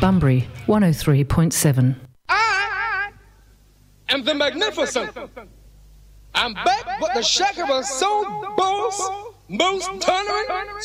Bunbury 103.7. I am the magnificent. I'm back, but the shaker was so boss, most tolerant,